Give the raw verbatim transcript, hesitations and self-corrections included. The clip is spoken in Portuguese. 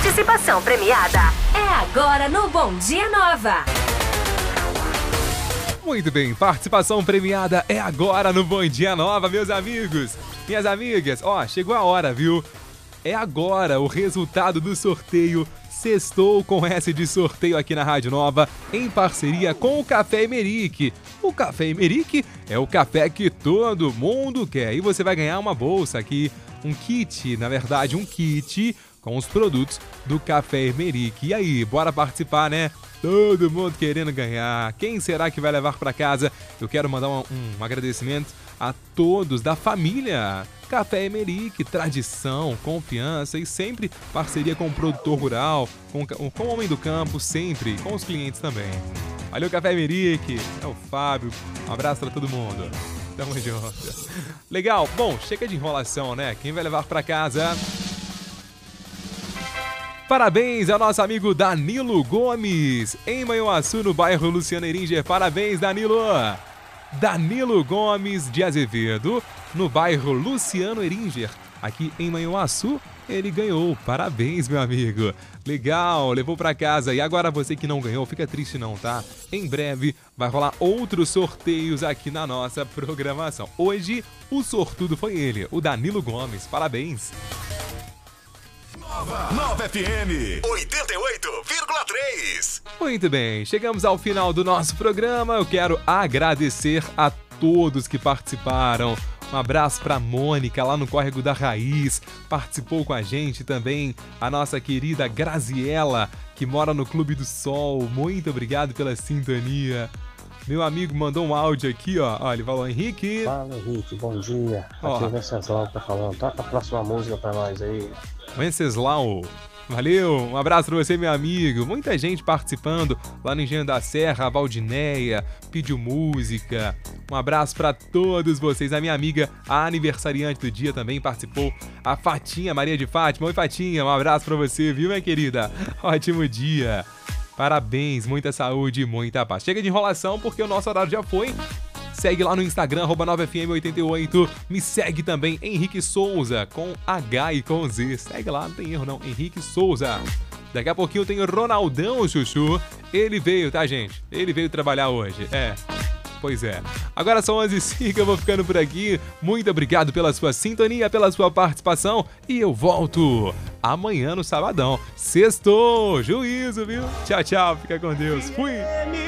Participação premiada é agora no Bom Dia Nova. Muito bem, participação premiada é agora no Bom Dia Nova, meus amigos. Minhas amigas, ó, chegou a hora, viu? É agora o resultado do sorteio. Sextou com S de sorteio aqui na Rádio Nova, em parceria com o Café Emerick. O Café Emerick é o café que todo mundo quer. E você vai ganhar uma bolsa aqui, um kit, na verdade, um kit com os produtos do Café Emerick. E aí, bora participar, né? Todo mundo querendo ganhar. Quem será que vai levar para casa? Eu quero mandar um, um agradecimento a todos da família Café Emerick, tradição, confiança e sempre parceria com o produtor rural, com, com o homem do campo, sempre, com os clientes também. Valeu, Café Emerick, é o Fábio, um abraço para todo mundo. Tamo junto. Legal, bom, chega de enrolação, né? Quem vai levar para casa? Parabéns ao nosso amigo Danilo Gomes, em Manhuaçu, no bairro Luciano Eringer. Parabéns, Danilo! Danilo Gomes de Azevedo, no bairro Luciano Eringer, aqui em Manhuaçu, ele ganhou. Parabéns, meu amigo. Legal, levou pra casa. E agora você que não ganhou, fica triste não, tá? Em breve vai rolar outros sorteios aqui na nossa programação. Hoje, o sortudo foi ele, o Danilo Gomes. Parabéns. Nova, Nova F M oitenta e oito vírgula três. Muito bem, chegamos ao final do nosso programa. Eu quero agradecer a todos que participaram. Um abraço para Mônica, lá no Córrego da Raiz. Participou com a gente também a nossa querida Graziela, que mora no Clube do Sol. Muito obrigado pela sintonia. Meu amigo mandou um áudio aqui, ó. Ó, ele falou, Henrique. Fala, Henrique, bom dia. Ó. Aqui o Venceslau tá falando. Toca a próxima música pra nós aí. Venceslau. Valeu, um abraço pra você, meu amigo. Muita gente participando lá no Engenho da Serra, a Valdineia pediu música. Um abraço pra todos vocês. A minha amiga, a aniversariante do dia, também participou. A Fatinha, Maria de Fátima. Oi, Fatinha, um abraço pra você, viu, minha querida? Ótimo dia. Parabéns, muita saúde e muita paz. Chega de enrolação porque o nosso horário já foi. Segue lá no Instagram, arroba nove F M oitenta e oito. Me segue também, Henrique Souza, com H e com Z. Segue lá, não tem erro não, Henrique Souza. Daqui a pouquinho tem o Ronaldão Chuchu. Ele veio, tá, gente? Ele veio trabalhar hoje, é. Pois é. Agora são onze e cinco, eu vou ficando por aqui. Muito obrigado pela sua sintonia, pela sua participação. E eu volto amanhã no Sabadão. Sextou! Juízo, viu? Tchau, tchau. Fica com Deus. Fui!